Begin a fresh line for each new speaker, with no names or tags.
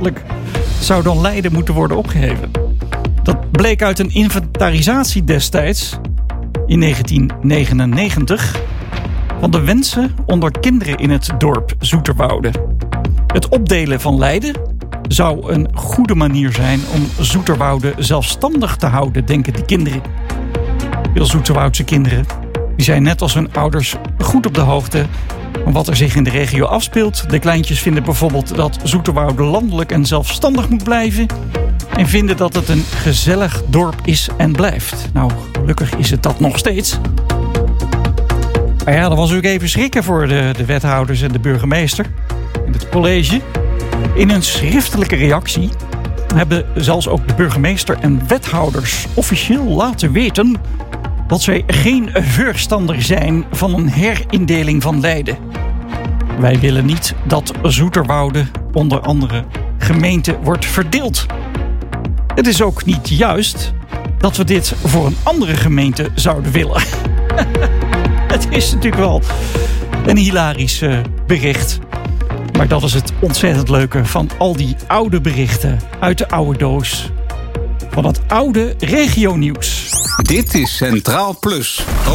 Feitelijk zou dan Leiden moeten worden opgeheven. Dat bleek uit een inventarisatie destijds, in 1999... van de wensen onder kinderen in het dorp Zoeterwoude. Het opdelen van Leiden zou een goede manier zijn om Zoeterwoude zelfstandig te houden, denken die kinderen. Veel Zoeterwoudse kinderen die zijn net als hun ouders goed op de hoogte van wat er zich in de regio afspeelt. De kleintjes vinden bijvoorbeeld dat Zoeterwoude landelijk en zelfstandig moet blijven en vinden dat het een gezellig dorp is en blijft. Nou, gelukkig is het dat nog steeds. Maar ja, dat was ook even schrikken voor de wethouders en de burgemeester en het college. In een schriftelijke reactie hebben zelfs ook de burgemeester en wethouders officieel laten weten dat zij geen voorstander zijn van een herindeling van Leiden. Wij willen niet dat Zoeterwoude onder andere gemeenten wordt verdeeld. Het is ook niet juist dat we dit voor een andere gemeente zouden willen. Het is natuurlijk wel een hilarisch bericht. Maar dat is het ontzettend leuke van al die oude berichten uit de oude doos. Van het oude regionieuws.
Dit is Centraal Plus.